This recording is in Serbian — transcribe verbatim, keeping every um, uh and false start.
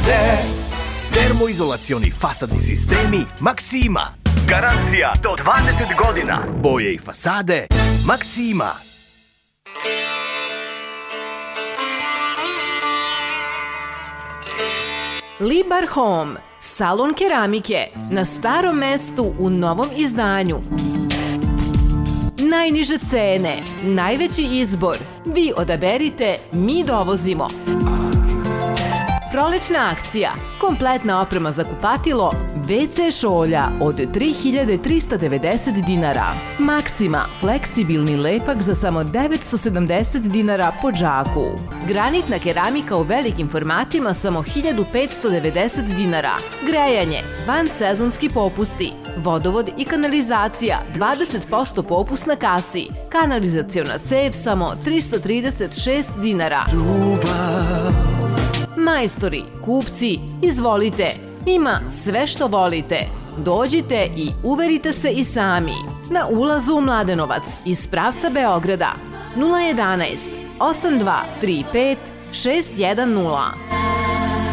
fasade. Termoizolacioni fasadni sistemi Maksima. Garancija do dvadeset godina. Boje i fasade Maksima. Libar Home, salon keramike na starom mestu u novom izdanju. Najniže cene, najveći izbor. Vi odaberite, mi dovozimo. Prolećna akcija, kompletna oprema za kupatilo, ve ce šolja od tri hiljade trista devedeset dinara. Maksima, fleksibilni lepak za samo devetsto sedamdeset dinara po džaku. Granitna keramika u velikim formatima samo hiljadu petsto devedeset dinara. Grejanje, vansezonski popusti, vodovod i kanalizacija, dvadeset posto popust na kasi. Kanalizaciona cev samo tristo trideset šest dinara. Majstori, kupci, izvolite, ima sve što volite. Dođite i uverite se i sami. Na ulazu u Mladenovac iz pravca Beograda nula jedanaest osam dva tri pet šest jedan nula.